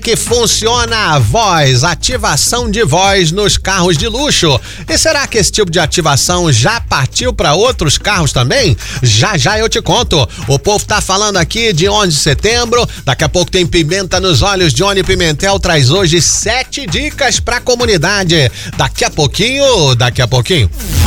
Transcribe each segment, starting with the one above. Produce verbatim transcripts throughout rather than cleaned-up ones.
Que funciona a voz, ativação de voz nos carros de luxo. E será que esse tipo de ativação já partiu para outros carros também? Já já eu te conto. O povo tá falando aqui de onze de setembro, daqui a pouco tem Pimenta nos Olhos. Johnny Pimentel traz hoje sete dicas pra comunidade. Daqui a pouquinho, daqui a pouquinho.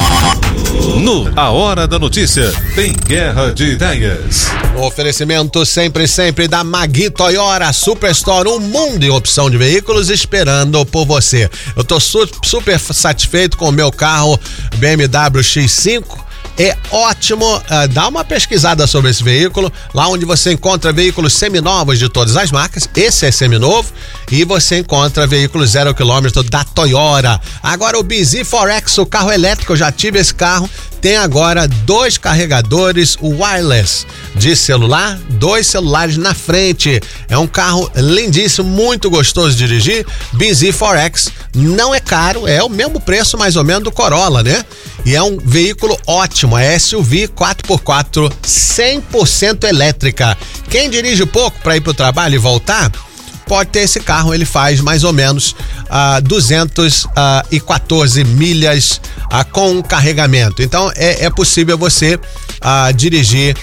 No A Hora da Notícia, tem Guerra de Ideias. O oferecimento sempre, sempre da Magui Toyota Superstore, um mundo de opção de veículos esperando por você. Eu tô su- super satisfeito com o meu carro B M W X cinco. É ótimo, uh, dá uma pesquisada sobre esse veículo, lá onde você encontra veículos seminovos de todas as marcas. Esse é seminovo e você encontra veículos zero quilômetro da Toyota. Agora o B Z quatro X, o carro elétrico, eu já tive esse carro, tem agora dois carregadores wireless de celular, dois celulares na frente. É um carro lindíssimo, muito gostoso de dirigir. B Z quatro X não é caro, é o mesmo preço mais ou menos do Corolla, né? E é um veículo ótimo, é S U V quatro por quatro cem por cento elétrica. Quem dirige pouco para ir para o trabalho e voltar, pode ter esse carro. Ele faz mais ou menos uh, duzentas e quatorze milhas uh, com carregamento. Então é, é possível você uh, dirigir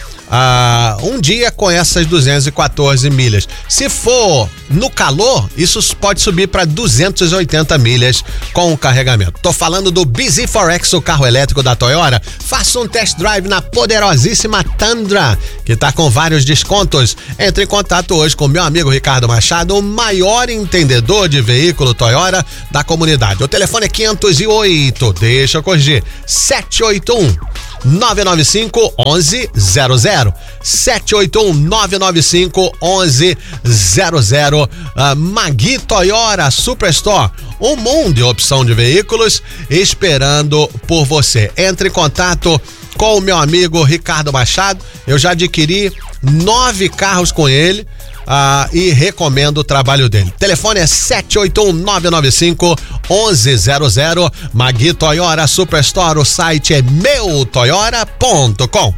uh, um dia com essas duzentas e quatorze milhas. Se for no calor, isso pode subir para duzentas e oitenta milhas com o carregamento. Tô falando do B Z quatro X, o carro elétrico da Toyota. Faça um test drive na poderosíssima Tundra, que tá com vários descontos. Entre em contato hoje com meu amigo Ricardo Machado, o maior entendedor de veículo Toyota da comunidade. O telefone é quinhentos e oito, deixa eu corrigir, sete oito um nove nove cinco um um zero zero, sete oito um nove nove cinco um um zero zero. uh, Magui Toyota Superstore, um mundo de opção de veículos esperando por você. Entre em contato com o meu amigo Ricardo Machado. Eu já adquiri nove carros com ele. Ah, e recomendo o trabalho dele. Telefone é sete oito um nove nove cinco um um zero zero. Magui Toyota Superstore, o site é meu toyota ponto com.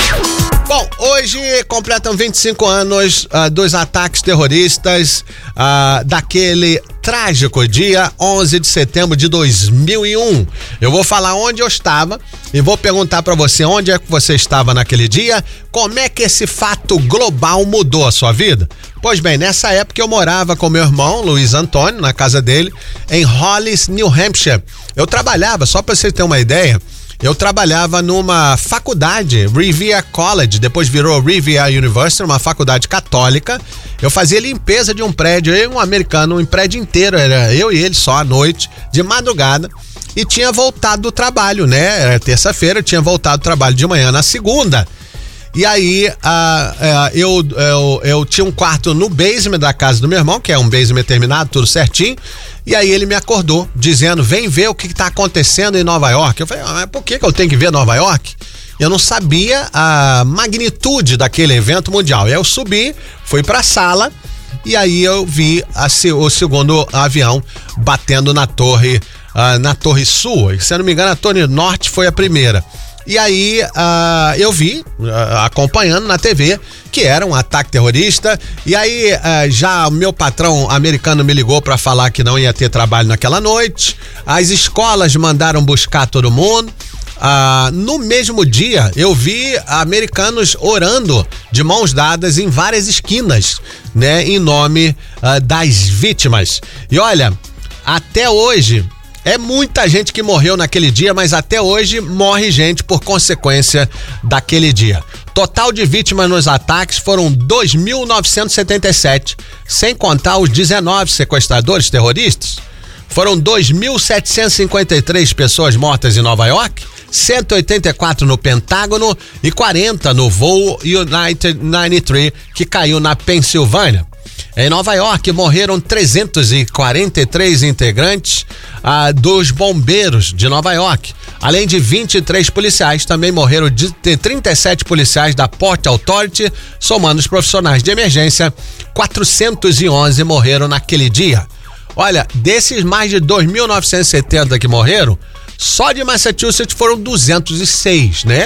Bom, hoje completam vinte e cinco anos uh, dos ataques terroristas uh, daquele trágico dia onze de setembro de dois mil e um. Eu vou falar onde eu estava e vou perguntar para você onde é que você estava naquele dia, como é que esse fato global mudou a sua vida. Pois bem, nessa época eu morava com meu irmão, Luiz Antônio, na casa dele, em Hollis, New Hampshire. Eu trabalhava, só para você ter uma ideia, eu trabalhava numa faculdade, Riviera College, depois virou Riviera University, uma faculdade católica. Eu fazia limpeza de um prédio, eu e um americano, um prédio inteiro, era eu e ele só à noite, de madrugada, e tinha voltado do trabalho, né? Era terça-feira, eu tinha voltado do trabalho de manhã na segunda. E aí, uh, uh, eu, eu, eu tinha um quarto no basement da casa do meu irmão, que é um basement terminado, tudo certinho. E aí ele me acordou, dizendo, vem ver o que está acontecendo em Nova York. Eu falei, ah, mas por que, que eu tenho que ver Nova York? Eu não sabia a magnitude daquele evento mundial. E aí eu subi, fui para a sala, e aí eu vi a, o segundo avião batendo na torre, uh, na torre sul. Se eu não me engano, a torre norte foi a primeira. E aí uh, eu vi, uh, acompanhando na T V, que era um ataque terrorista. E aí uh, já o meu patrão americano me ligou para falar que não ia ter trabalho naquela noite. As escolas mandaram buscar todo mundo. Uh, no mesmo dia eu vi americanos orando de mãos dadas em várias esquinas, né, em nome uh, das vítimas. E olha, até hoje é muita gente que morreu naquele dia, mas até hoje morre gente por consequência daquele dia. Total de vítimas nos ataques foram dois mil novecentos e setenta e sete, sem contar os dezenove sequestradores terroristas. Foram dois mil setecentos e cinquenta e três pessoas mortas em Nova York, cento e oitenta e quatro no Pentágono e quarenta no voo United noventa e três, que caiu na Pensilvânia. Em Nova York morreram trezentos e quarenta e três integrantes ah, dos bombeiros de Nova York. Além de vinte e três policiais, também morreram de trinta e sete policiais da Port Authority, somando os profissionais de emergência, quatrocentos e onze morreram naquele dia. Olha, desses mais de dois mil novecentos e setenta que morreram, só de Massachusetts foram duzentos e seis, né?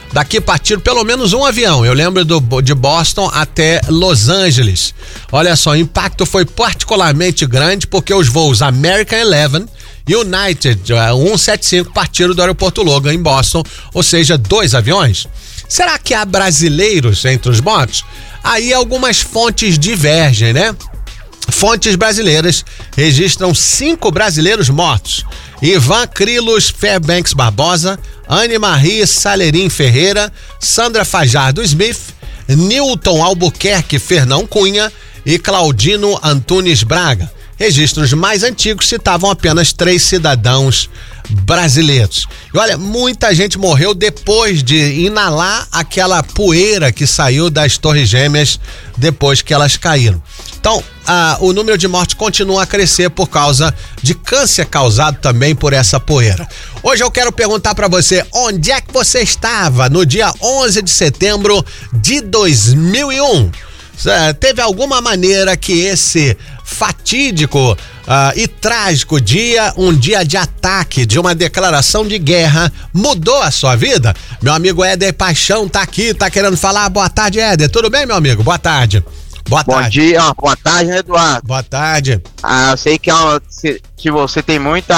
Daqui partiram pelo menos um avião. Eu lembro do, de Boston até Los Angeles. Olha só, o impacto foi particularmente grande porque os voos American Eleven e United cento e setenta e cinco partiram do aeroporto Logan em Boston, ou seja, dois aviões. Será que há brasileiros entre os mortos? Aí algumas fontes divergem, né? Fontes brasileiras registram cinco brasileiros mortos: Ivan Krilos Fairbanks Barbosa, Anne Marie Salerim Ferreira, Sandra Fajardo Smith, Newton Albuquerque Fernão Cunha e Claudino Antunes Braga. Registros mais antigos citavam apenas três cidadãos brasileiros. E olha, muita gente morreu depois de inalar aquela poeira que saiu das Torres Gêmeas depois que elas caíram. Então, ah, o número de mortes continua a crescer por causa de câncer causado também por essa poeira. Hoje eu quero perguntar para você, onde é que você estava no dia onze de setembro de dois mil e um? Teve alguma maneira que esse fatídico uh, e trágico dia, um dia de ataque, de uma declaração de guerra, mudou a sua vida? Meu amigo Éder Paixão tá aqui, tá querendo falar. Boa tarde, Éder. Tudo bem, meu amigo? Boa tarde. Boa Bom tarde. dia, boa tarde, Eduardo. Boa tarde. Ah, eu sei que, é uma, que você tem muitas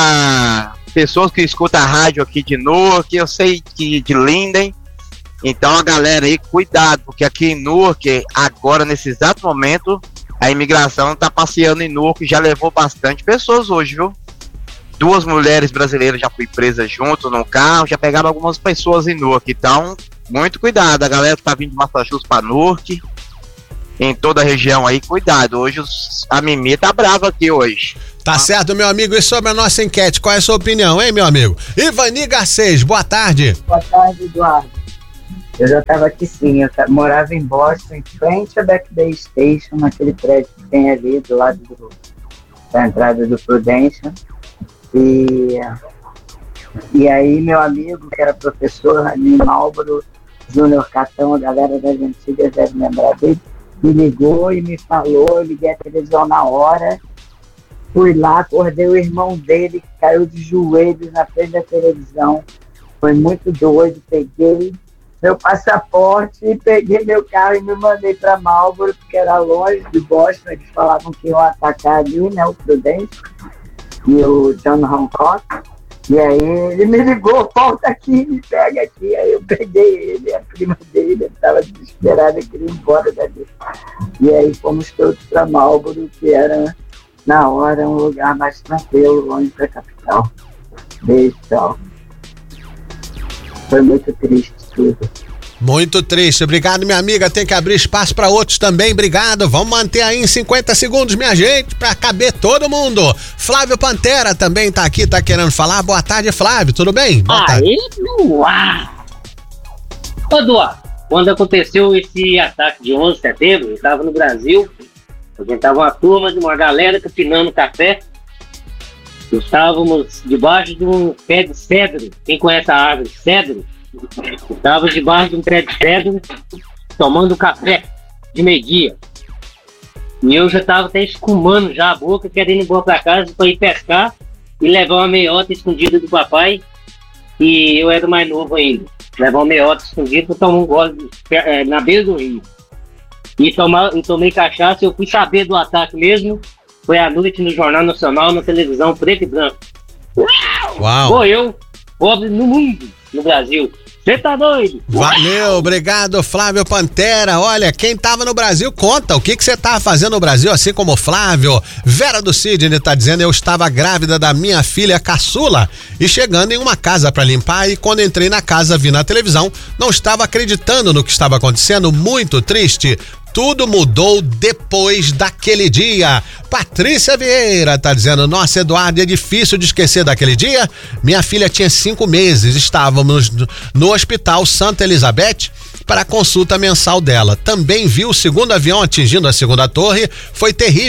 pessoas que escutam a rádio aqui de Newark, eu sei que de Linden. Então a galera aí, cuidado, porque aqui em Newark, agora nesse exato momento, a imigração tá passeando em Newark, já levou bastante pessoas hoje, viu? Duas mulheres brasileiras já foram presas junto no carro, já pegaram algumas pessoas em Newark. Então, muito cuidado, a galera que tá vindo de Massachusetts para Newark, em toda a região aí, cuidado. Hoje os, a Mimi tá brava aqui hoje. Tá ah. certo, meu amigo. E sobre a nossa enquete, qual é a sua opinião, hein, meu amigo? Ivani Garcês, boa tarde. Boa tarde, Eduardo. Eu já estava aqui sim, eu morava em Boston, em frente à Back Bay Station, naquele prédio que tem ali do lado do, da entrada do Prudential. E, e aí meu amigo, que era professor ali em Marlboro, Júnior Catão, a galera das antigas deve lembrar dele, me ligou e me falou, eu liguei a televisão na hora, fui lá, acordei o irmão dele, que caiu de joelhos na frente da televisão, foi muito doido, peguei meu passaporte e peguei meu carro e me mandei para Marlboro, porque era longe de Boston. Eles falavam que iam atacar ali, né, o Prudente e o John Hancock. E aí ele me ligou, volta aqui, me pega aqui. Aí eu peguei ele, a prima dele, ele estava desesperada, queria ir embora dali. E aí fomos todos para Marlboro, que era, na hora, um lugar mais tranquilo, longe da capital. Beijo, tchau. Foi muito triste tudo. Muito triste. Obrigado, minha amiga. Tem que abrir espaço para outros também. Obrigado. Vamos manter aí em cinquenta segundos, minha gente, para caber todo mundo. Flávio Pantera também tá aqui, tá querendo falar. Boa tarde, Flávio. Tudo bem? Boa tarde. Aí, Eduardo. Ô, Eduardo, quando aconteceu esse ataque de onze de setembro, eu estava no Brasil. A gente tava uma turma de uma galera capinando café. Estávamos debaixo de um pé de cedro. Quem conhece a árvore cedro? Estávamos debaixo de um pé de cedro, tomando café de meio-dia. E eu já estava até escumando já a boca, querendo ir embora para casa para ir pescar e levar uma meiota escondida do papai. E eu era mais novo ainda. Levar uma meiota escondida para tomar um gole é, na beira do rio. E, tomar, e tomei cachaça. Eu fui saber do ataque mesmo. Foi à noite no Jornal Nacional, na televisão preto e branco. Uau! Sou eu, pobre no mundo, no Brasil. Você tá doido? Valeu, obrigado, Flávio Pantera. Olha, quem tava no Brasil, conta o que que você tava fazendo no Brasil, assim como o Flávio. Vera do Sidney tá dizendo, eu estava grávida da minha filha caçula e chegando em uma casa para limpar, e quando entrei na casa vi na televisão, não estava acreditando no que estava acontecendo, muito triste. Tudo mudou depois daquele dia. Patrícia Vieira tá dizendo, nossa, Eduardo, é difícil de esquecer daquele dia. Minha filha tinha cinco meses, estávamos no Hospital Santa Elizabeth para a consulta mensal dela. Também vi o segundo avião atingindo a segunda torre, foi terrível,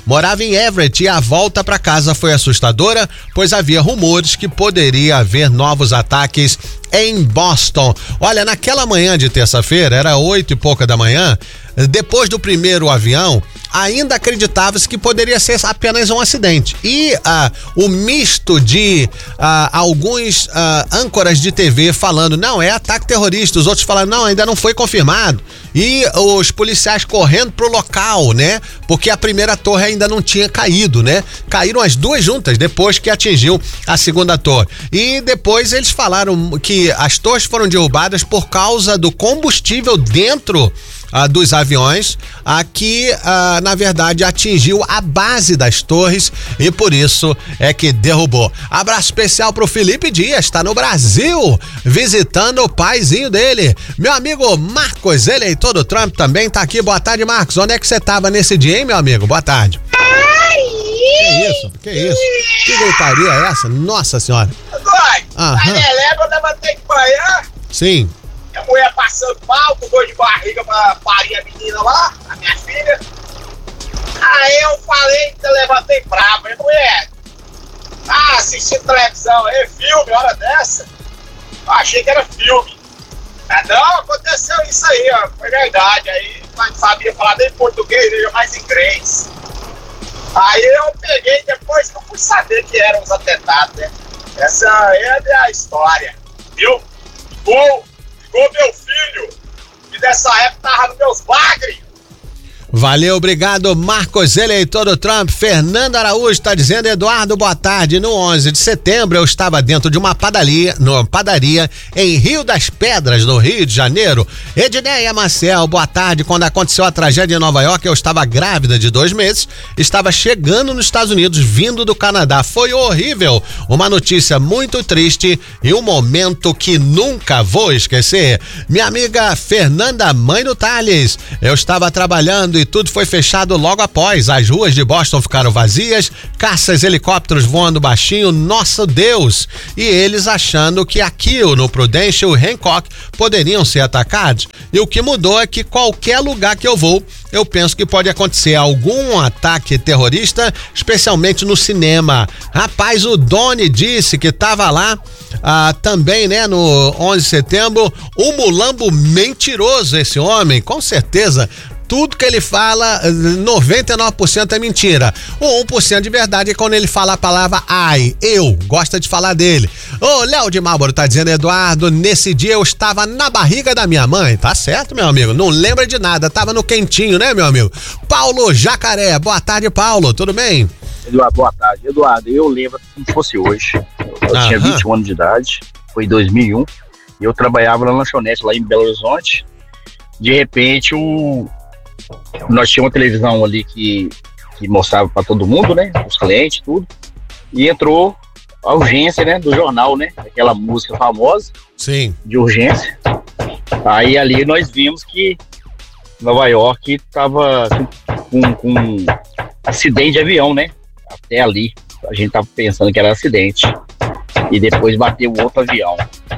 morava em Everett e a volta para casa foi assustadora, pois havia rumores que poderia haver novos ataques em Boston. Olha, naquela manhã de terça-feira, era oito e pouca da manhã, depois do primeiro avião, ainda acreditava-se que poderia ser apenas um acidente. E ah, o misto de ah, alguns ah, âncoras de T V falando, não, é ataque terrorista, os outros falando, não, ainda não foi confirmado. E os policiais correndo pro local, né? Porque a primeira torre ainda não tinha caído, né? Caíram as duas juntas depois que atingiu a segunda torre. E depois eles falaram que as torres foram derrubadas por causa do combustível dentro Ah, dos aviões, ah, que ah, na verdade atingiu a base das torres e por isso é que derrubou. Abraço especial pro Felipe Dias, tá no Brasil visitando o paizinho dele. Meu amigo Marcos, eleitor do Trump, também tá aqui. Boa tarde, Marcos. Onde é que você tava nesse dia, hein, meu amigo? Boa tarde. Que isso? Que isso? Que gritaria é essa? Nossa senhora. Vai, a Lelé, quando ela tem que banhar. Sim. A mulher passando mal, com dor de barriga pra parir a menina lá, a minha filha. Aí eu falei, eu levantei bravo, falei, mulher, ah, assistindo televisão aí, filme, hora dessa. Eu achei que era filme. Ah, não, aconteceu isso aí, ó, foi verdade. Aí não sabia falar nem português, nem mais inglês. Aí eu peguei, depois que eu fui saber que eram os atentados, né? Essa é a história, viu? Ficou, ficou meu filho, que nessa época tava nos meus bagres. Valeu, obrigado, Marcos, eleitor do Trump. Fernando Araújo está dizendo, Eduardo, boa tarde. No onze de setembro eu estava dentro de uma padaria, numa padaria em Rio das Pedras, no Rio de Janeiro. Edneia Marcel, boa tarde. Quando aconteceu a tragédia em Nova York, eu estava grávida de dois meses, estava chegando nos Estados Unidos, vindo do Canadá. Foi horrível, uma notícia muito triste e um momento que nunca vou esquecer. Minha amiga Fernanda, mãe do Thales, eu estava trabalhando e tudo foi fechado logo após. As ruas de Boston ficaram vazias, caças, helicópteros voando baixinho, nosso Deus! E eles achando que aqui no Prudential e Hancock poderiam ser atacados. E o que mudou é que qualquer lugar que eu vou, eu penso que pode acontecer algum ataque terrorista, especialmente no cinema. Rapaz, o Doni disse que estava lá ah, também, né, no onze de setembro. O mulambo mentiroso, esse homem, com certeza. Tudo que ele fala, noventa e nove por cento é mentira. O um por cento de verdade é quando ele fala a palavra ai, eu, gosta de falar dele. Ô, Léo de Marlboro tá dizendo, Eduardo, nesse dia eu estava na barriga da minha mãe. Tá certo, meu amigo, não lembra de nada, tava no quentinho, né, meu amigo? Paulo Jacaré, boa tarde, Paulo, tudo bem? Eduardo, boa tarde. Eduardo, eu lembro como se fosse hoje. Eu Aham. tinha vinte e um anos de idade, foi em dois mil e um, e eu trabalhava na lanchonete lá em Belo Horizonte. De repente, o... nós tínhamos uma televisão ali que, que mostrava para todo mundo, né? Os clientes, tudo. E entrou a urgência, né? Do jornal, né? Aquela música famosa. Sim. De urgência. Aí ali nós vimos que Nova York estava com, com acidente de avião, né? Até ali. A gente tava pensando que era acidente. E depois bateu outro avião.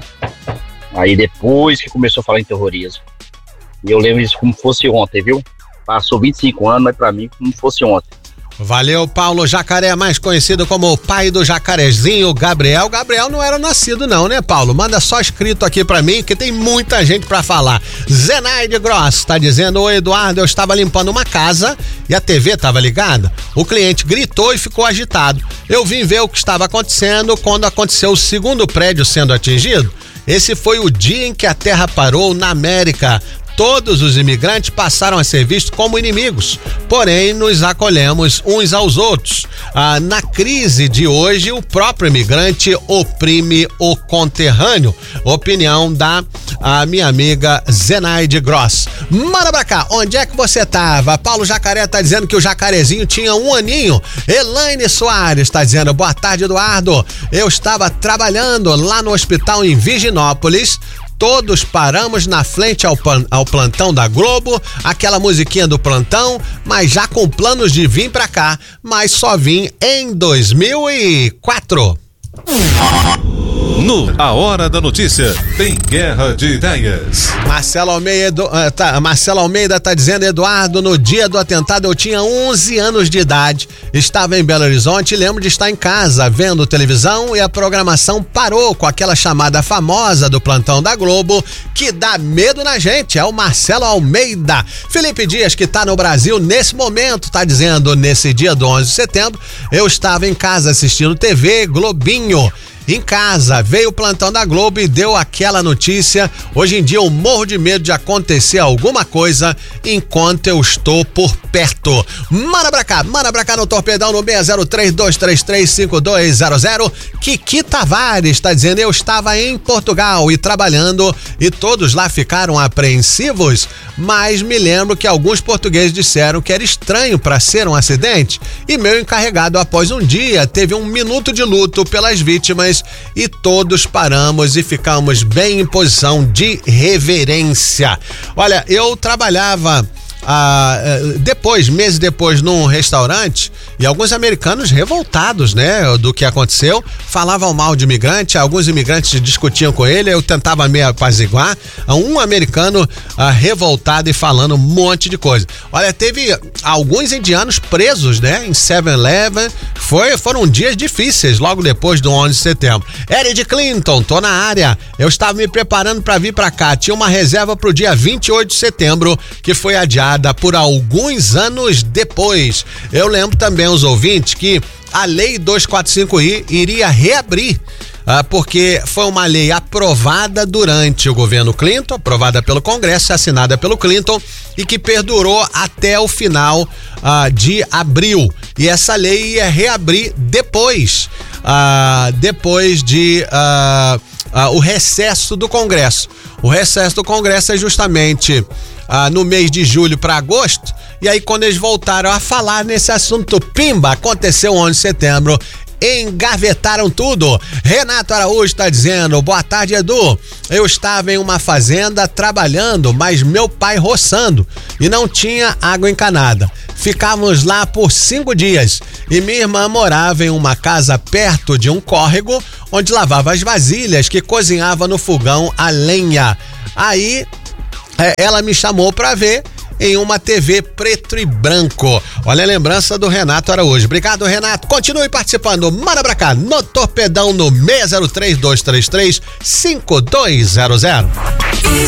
Aí depois que começou a falar em terrorismo. E eu lembro isso como fosse ontem, viu? Passou vinte e cinco anos, mas pra mim como fosse ontem. Valeu, Paulo Jacaré, mais conhecido como o pai do jacarezinho, Gabriel. Gabriel não era nascido não, né, Paulo? Manda só escrito aqui pra mim, que tem muita gente pra falar. Zenaide Gross tá dizendo, ô Eduardo, eu estava limpando uma casa e a T V estava ligada. O cliente gritou e ficou agitado. Eu vim ver o que estava acontecendo quando aconteceu o segundo prédio sendo atingido. Esse foi o dia em que a Terra parou na América. Todos os imigrantes passaram a ser vistos como inimigos, porém nos acolhemos uns aos outros. Ah, na crise de hoje, o próprio imigrante oprime o conterrâneo. Opinião da a minha amiga Zenaide Gross. Manda pra cá, onde é que você tava? Paulo Jacaré tá dizendo que o jacarezinho tinha um aninho. Elaine Soares tá dizendo, boa tarde, Eduardo. Eu estava trabalhando lá no hospital em Virginópolis. Todos paramos na frente ao, pan, ao plantão da Globo, aquela musiquinha do plantão, mas já com planos de vir pra cá, mas só vim em dois mil e quatro. No A Hora da Notícia, tem Guerra de Ideias. Marcelo Almeida, uh, tá, Marcelo Almeida tá dizendo: Eduardo, no dia do atentado eu tinha onze anos de idade, estava em Belo Horizonte e lembro de estar em casa vendo televisão e a programação parou com aquela chamada famosa do plantão da Globo que dá medo na gente. É o Marcelo Almeida. Felipe Dias, que tá no Brasil nesse momento, tá dizendo: nesse dia do onze de setembro eu estava em casa assistindo T V Globinho. Em casa, veio o plantão da Globo e deu aquela notícia. Hoje em dia eu morro de medo de acontecer alguma coisa enquanto eu estou por perto. Manda pra cá, manda pra cá no Torpedão no seis zero três, dois três três, cinco dois zero zero. Kiki Tavares está dizendo: eu estava em Portugal e trabalhando e todos lá ficaram apreensivos, mas me lembro que alguns portugueses disseram que era estranho para ser um acidente e meu encarregado, após um dia, teve um minuto de luto pelas vítimas e todos paramos e ficamos bem em posição de reverência. Olha, eu trabalhava ah, depois, meses depois, num restaurante e alguns americanos revoltados, né, do que aconteceu, falavam mal de imigrante, alguns imigrantes discutiam com ele, eu tentava me apaziguar, um americano ah, revoltado e falando um monte de coisa. Olha, teve alguns indianos presos, né, em seven eleven, foi, foram dias difíceis logo depois do onze de setembro. Eric Clinton, tô na área, eu estava me preparando para vir para cá, tinha uma reserva pro dia vinte e oito de setembro, que foi adiada por alguns anos depois. Eu lembro também aos ouvintes que a lei duzentos e quarenta e cinco I iria reabrir, ah, porque foi uma lei aprovada durante o governo Clinton, aprovada pelo Congresso, assinada pelo Clinton e que perdurou até o final ah, de abril. E essa lei ia reabrir depois, ah, depois de ah, ah, o recesso do Congresso. O recesso do Congresso é justamente Ah, no mês de julho para agosto, e aí quando eles voltaram a falar nesse assunto, pimba, aconteceu o onze de setembro, engavetaram tudo. Renato Araújo está dizendo: boa tarde, Edu, eu estava em uma fazenda trabalhando, mas meu pai roçando e não tinha água encanada. Ficávamos lá por cinco dias e minha irmã morava em uma casa perto de um córrego onde lavava as vasilhas que cozinhava no fogão a lenha. Aí ela me chamou pra ver em uma T V preto e branco. Olha a lembrança do Renato Araújo. Obrigado, Renato. Continue participando. Manda pra cá no Torpedão no seis zero três, dois três três, cinco dois zero zero.